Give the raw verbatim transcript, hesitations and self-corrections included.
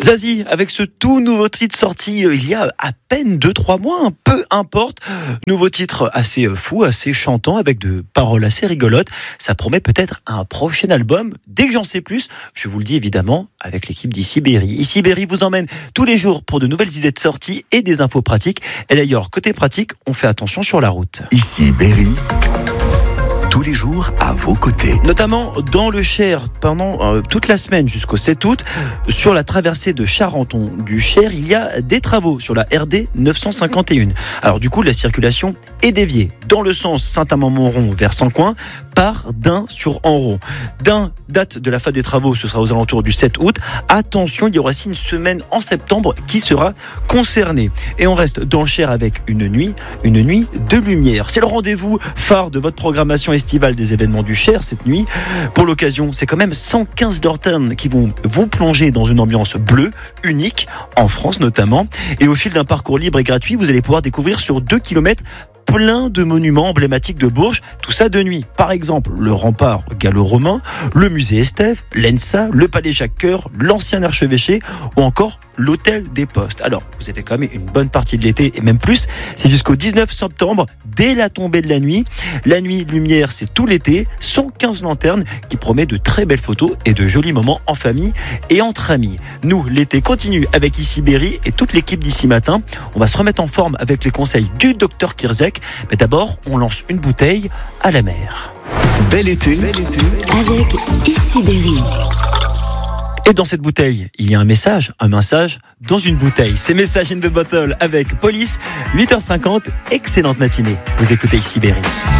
Zazie, avec ce tout nouveau titre sorti il y a à peine deux trois mois, hein, peu importe. Nouveau titre assez fou, assez chantant, avec de paroles assez rigolotes. Ça promet peut-être un prochain album. Dès que j'en sais plus, je vous le dis évidemment avec l'équipe d'Ici Berry. Ici Berry vous emmène tous les jours pour de nouvelles idées de sortie et des infos pratiques. Et d'ailleurs, côté pratique, on fait attention sur la route. Ici Berry, tous les jours à vos côtés. Notamment dans le Cher, pendant euh, toute la semaine jusqu'au sept août, sur la traversée de Charenton du Cher, il y a des travaux sur la R D neuf cent cinquante et un. Alors du coup, la circulation est déviée dans le sens Saint-Amand-Montrond vers Sancoin par Dun sur Enron. Dun, date de la fin des travaux, ce sera aux alentours du sept août. Attention, il y aura aussi une semaine en septembre qui sera concernée. Et on reste dans le Cher avec une nuit, une nuit de lumière. C'est le rendez-vous phare de votre programmation estivale des événements du Cher cette nuit. Pour l'occasion, c'est quand même cent quinze lanternes qui vont vous plonger dans une ambiance bleue, unique, en France notamment. Et au fil d'un parcours libre et gratuit, vous allez pouvoir découvrir sur deux kilomètres plein de monuments emblématiques de Bourges, tout ça de nuit. Par exemple, le rempart gallo-romain, le musée Estève, l'E N S A, le palais Jacques-Cœur, l'ancien archevêché ou encore l'hôtel des Postes. Alors, vous avez quand même une bonne partie de l'été et même plus. C'est jusqu'au dix-neuf septembre, dès la tombée de la nuit. La nuit lumière, c'est tout l'été. cent quinze lanternes qui promet de très belles photos et de jolis moments en famille et entre amis. Nous, l'été continue avec Ici Berry et toute l'équipe d'Ici Matin. On va se remettre en forme avec les conseils du docteur Kirzek. Mais d'abord, on lance une bouteille à la mer. Bel été, avec Ici Berry. Et dans cette bouteille, il y a un message, un message dans une bouteille. C'est Message in the Bottle avec Police, huit heures cinquante. Excellente matinée. Vous écoutez Ici Berry.